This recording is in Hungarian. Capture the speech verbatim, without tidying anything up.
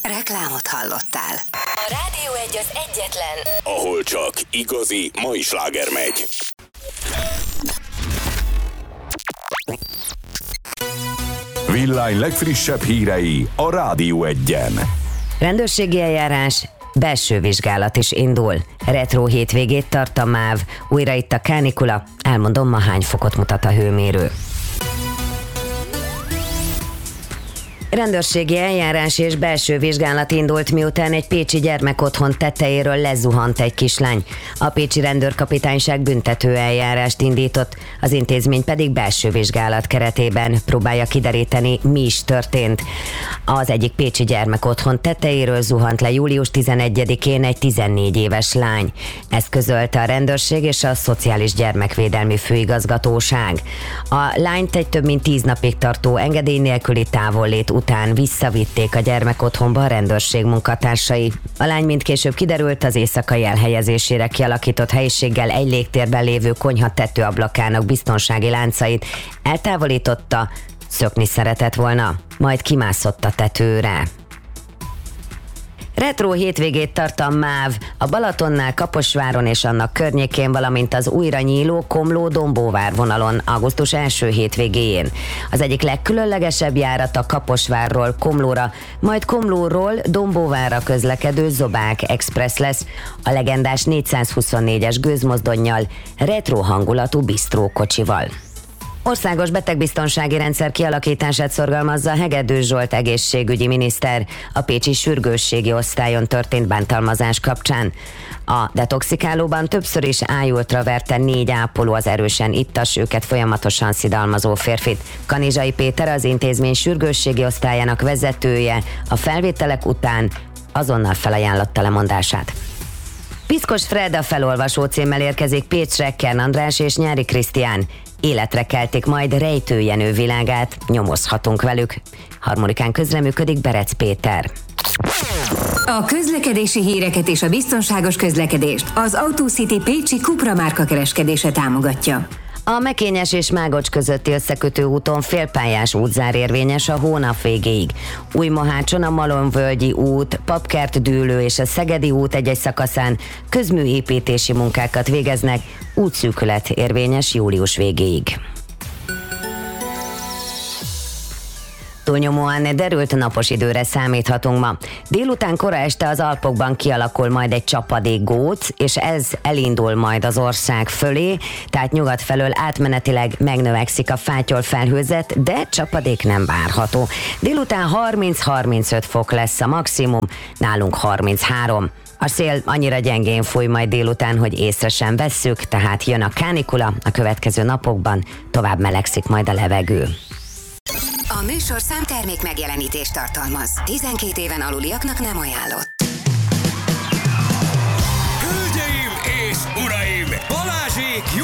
Reklámot hallottál. A Rádió egy az egyetlen, ahol csak igazi mai sláger megy. Villány legfrissebb hírei a Rádió egyen. Rendőrségi eljárás, belső vizsgálat is indul. Retro hétvégét tart a MÁV, újra itt a kánikula, elmondom ma hány fokot mutat a hőmérő. Rendőrségi eljárás és belső vizsgálat indult, miután egy pécsi gyermekotthon tetejéről lezuhant egy kislány. A pécsi rendőrkapitányság büntető eljárást indított, az intézmény pedig belső vizsgálat keretében próbálja kideríteni, mi is történt. Az egyik pécsi gyermekotthon tetejéről zuhant le július tizenegyedikén egy tizennégy éves lány. Ezt közölte a rendőrség és a Szociális Gyermekvédelmi Főigazgatóság. A lányt egy több mint tíz napig tartó engedély nélküli távollét után visszavitték a gyermekotthonba a rendőrség munkatársai. A lány, mint később kiderült, az éjszakai elhelyezésére kialakított helyiséggel egy légtérben lévő konyha tetőablakának biztonsági láncait eltávolította, szökni szeretett volna, majd kimászott a tetőre. Retro hétvégét tart a MÁV, a Balatonnál, Kaposváron és annak környékén, valamint az újra nyíló Komló-Dombóvár vonalon augusztus első hétvégéjén. Az egyik legkülönlegesebb járat a Kaposvárról Komlóra, majd Komlóról Dombóvárra közlekedő Zobák Express lesz, a legendás négyszázhuszonnégyes gőzmozdonnyal, retro hangulatú bistrókocsival. Országos betegbiztonsági rendszer kialakítását szorgalmazza Hegedűs Zsolt egészségügyi miniszter a pécsi sürgősségi osztályon történt bántalmazás kapcsán. A detoxikálóban többször is ájultra verte négy ápoló az erősen ittas, őket folyamatosan szidalmazó férfit. Kanizsai Péter, az intézmény sürgősségi osztályának vezetője, a felvételek után azonnal felajánlotta lemondását. Piszkos Fred a felolvasó címmel érkezik Pécsre, Kern András és Nyári Krisztián. Életre keltik majd Rejtő Jenő világát, nyomozhatunk velük. Harmonikán közreműködik Berec Péter. A közlekedési híreket és a biztonságos közlekedést az Autocity Pécsi Cupra márka kereskedése támogatja. A Mekényes és Mágocs közötti összekötő úton félpályás útzár érvényes a hónap végéig. Újmohácson a Malomvölgyi út, Papkert Dűlő és a Szegedi út egy-egy szakaszán közműépítési munkákat végeznek, útszűkület érvényes július végéig. Túlnyomóan derült napos időre számíthatunk ma. Délután kora este az Alpokban kialakul majd egy csapadékgóc, és ez elindul majd az ország fölé, tehát nyugat felől átmenetileg megnövekszik a fátyol felhőzet, de csapadék nem várható. Délután harminc-harmincöt fok lesz a maximum, nálunk harminchárom. A szél annyira gyengén fúj majd délután, hogy észre sem vesszük, tehát jön a kánikula, a következő napokban tovább melegszik majd a levegő. A műsorszám termék megjelenítést tartalmaz. tizenkét éven aluliaknak nem ajánlott.